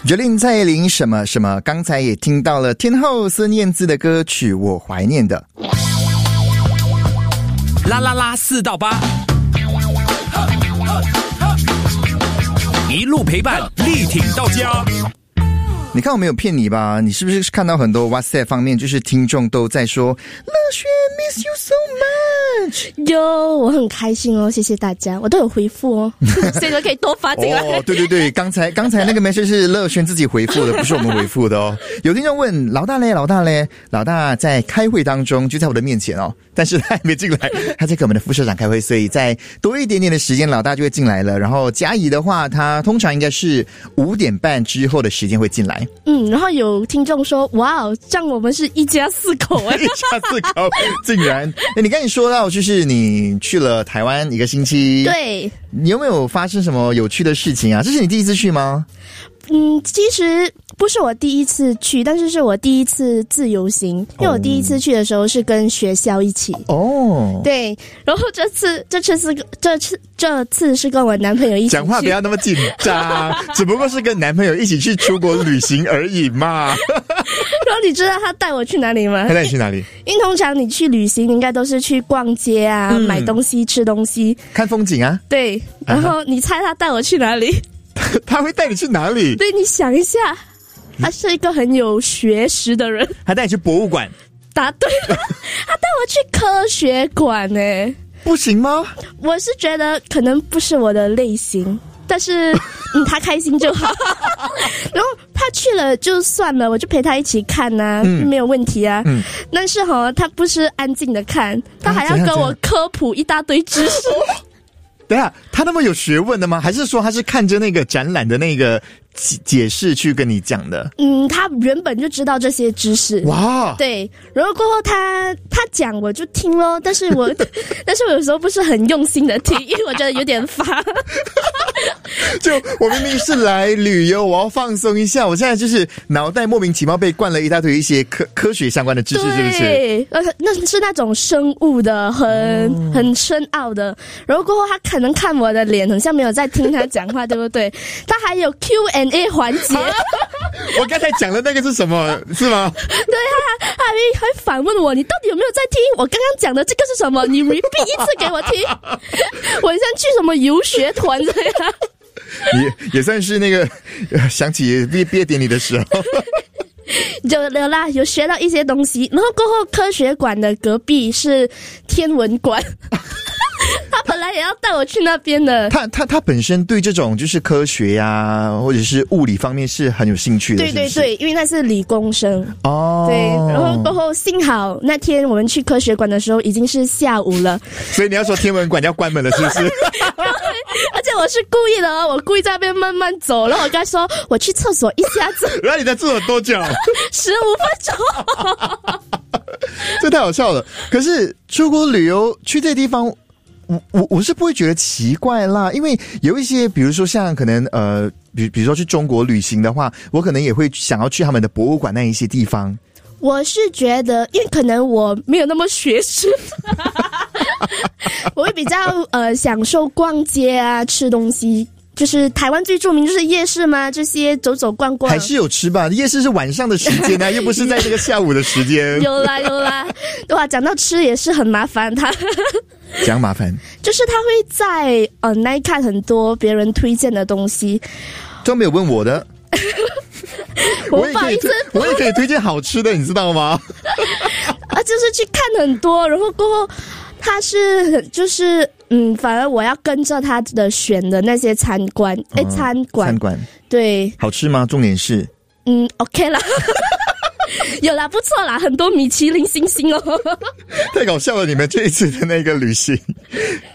Jolin 蔡依林什么什么，刚才也听到了天后孙燕姿的歌曲《我怀念的》。 啦啦啦4到8，一路陪伴，力挺到家。 你看我没有骗你吧？你是不是看到很多 WhatsApp 方面就是听众都在说乐萱 miss you so much？ 有，我很开心哦，谢谢大家，我都有回复哦，所以都可以多发进来。 哦，对对对，刚才那个 message 是乐萱自己回复的，不是我们回复的哦。有听众问老大嘞，老大在开会当中就在我的面前哦，但是他还没进来，他在跟我们的副社长开会，所以在多一点点的时间，老大就会进来了。然后嘉怡的话，他通常应该是5点半之后的时间会进来。 然后有听众说，哇哦，这样我们是一家4口哎， 一家4口竟然。你刚才说到就是你去了台湾1个星期， 对， 你有没有发生什么有趣的事情啊？这是你第一次去吗？ 其实不是我第一次去，但是是我第一次自由行，因为我第一次去的时候是跟学校一起。 哦， 对，然后这次是跟我男朋友一起去。 讲话不要那么紧张，只不过是跟男朋友一起去出国旅行而已嘛。 然后你知道他带我去哪里吗？ 他带你去哪里？ 因为通常你去旅行，你应该都是去逛街啊，买东西、吃东西、 看风景啊。 对，然后你猜他带我去哪里？ 他会带你去哪里？ 对，你想一下，他是一个很有学识的人。 他带你去博物馆。 答对了，他带我去科学馆欸。 不行吗？ 我是觉得可能不是我的类型，但是他开心就好。然后他去了就算了，我就陪他一起看啊，没有问题啊。但是他不是安静的看，他还要跟我科普一大堆知识。 等一下，他那么有学问的吗？还是说他是看着那个展览的那个解释去跟你讲的？ 他原本就知道这些知识。哇，对，然后过后他讲我就听咯，但是我有时候不是很用心的听，因为我觉得有点烦。 就我明明是来旅游，我要放松一下，我现在就是脑袋莫名其妙被灌了一大堆一些科学相关的知识，是不是？ 对，那是那种生物的，很深奥的。然后过后他可能看我的脸，很像没有在听他讲话，对不对？他还有 Q&A 环节。 我刚才讲的那个是什么？是吗？ 对，他还反问我，你到底有没有在听？我刚刚讲的这个是什么？你 repeat 一次给我听。我很像去什么游学团这样。 也算是那个想起毕业典礼的时候。 有学到一些东西。然后过后科学馆的隔壁是天文馆。他本来也要带我去那边的。 他本身对这种就是科学呀，或者是物理方面是很有兴趣的。 对对对，因为那是理工生。 哦， 对，然后过后幸好那天我们去科学馆的时候已经是下午了。 所以你要说天文馆要关门了，是不是？ 而且我是故意的哦，我故意在那边慢慢走，然后我跟他说我去厕所一下子。 然后你在厕所多久？15 分钟。 这太好笑了。可是出国旅游去这地方，我是不会觉得奇怪啦，因为有一些比如说像可能比如说去中国旅行的话，我可能也会想要去他们的博物馆那一些地方。 我是觉得因为可能我没有那么学识。我会比较享受逛街啊，吃东西。就是台湾最著名就是夜市嘛，这些走走逛逛还是有吃吧。夜市是晚上的时间啊，又不是在这个下午的时间。 有啦，哇，讲到吃也是很麻烦。他讲麻烦就是他会在online看很多别人推荐的东西， 都没有问我的。 我不好意思， 我也可以推荐好吃的，你知道吗？ 就是去看很多，然后过后他是就是反而我要跟着他的选的那些餐馆，餐馆对， 好吃吗？重点是 OK 啦。有啦，不错啦，很多米其林星星哦。 太搞笑了，你们这一次的那个旅行。